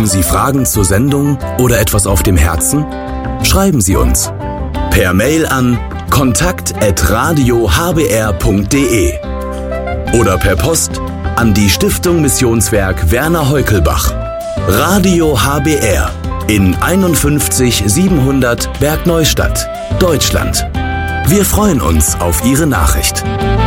Sie Fragen zur Sendung oder etwas auf dem Herzen? Schreiben Sie uns per Mail an kontakt@radiohbr.de oder per Post an die Stiftung Missionswerk Werner Heukelbach. Radio HBR in 51 700 Bergneustadt, Deutschland. Wir freuen uns auf Ihre Nachricht.